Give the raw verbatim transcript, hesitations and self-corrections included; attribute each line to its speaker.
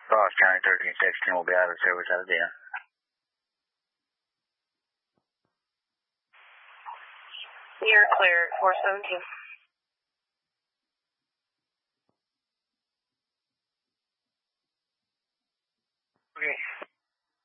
Speaker 1: Ross County thirteen sixteen will be out of service out of Dana.
Speaker 2: You're clear, four seventeen.